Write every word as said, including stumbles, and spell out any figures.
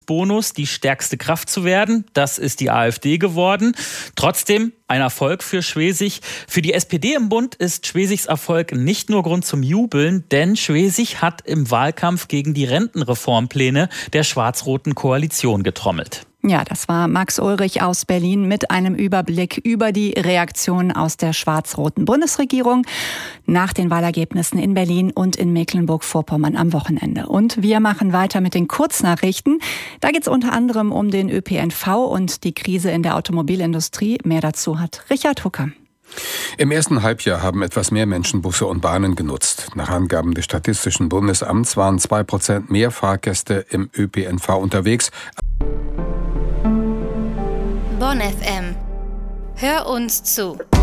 Mindestbonus die stärkste Kraft zu werden. Das ist die AfD geworden. Trotzdem ein Erfolg für Schwesig. Für die S P D im Bund ist Schwesigs Erfolg nicht nur Grund zum Jubeln, denn Schwesig hat im Wahlkampf gegen die Rentenreformpläne der schwarz-roten Koalition getrommelt. Ja, das war Max Ulrich aus Berlin mit einem Überblick über die Reaktionen aus der schwarz-roten Bundesregierung nach den Wahlergebnissen in Berlin und in Mecklenburg-Vorpommern am Wochenende. Und wir machen weiter mit den Kurznachrichten. Da geht es unter anderem um den Ö P N V und die Krise in der Automobilindustrie. Mehr dazu hat Richard Hucker. Im ersten Halbjahr haben etwas mehr Menschen Busse und Bahnen genutzt. Nach Angaben des Statistischen Bundesamts waren zwei Prozent mehr Fahrgäste im Ö P N V unterwegs. Bonn F M. Hör uns zu.